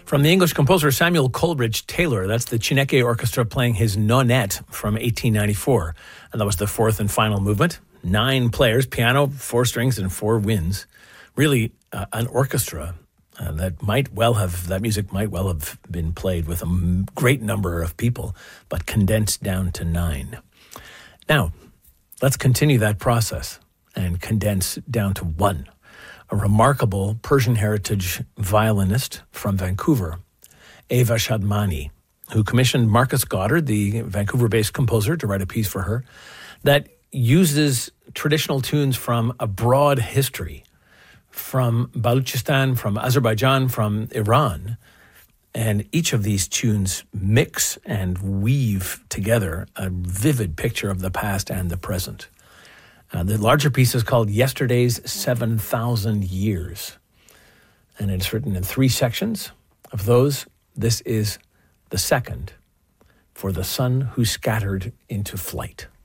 From the English composer Samuel Coleridge Taylor, that's the Chineke Orchestra playing his Nonette from 1894. And that was the fourth and final movement. 9 players, piano, 4 strings, and 4 winds. Really an orchestra that music might well have been played with a great number of people, but condensed down to 9. Now, let's continue that process and condense down to 1. A remarkable Persian heritage violinist from Vancouver, Eva Shadmani, who commissioned Marcus Goddard, the Vancouver-based composer, to write a piece for her that uses traditional tunes from a broad history, from Baluchistan, from Azerbaijan, from Iran. And each of these tunes mix and weave together a vivid picture of the past and the present. The larger piece is called Yesterday's 7,000 Years, and it's written in 3 sections. Of those, this is the second, For the Sun Who Scattered into Flight.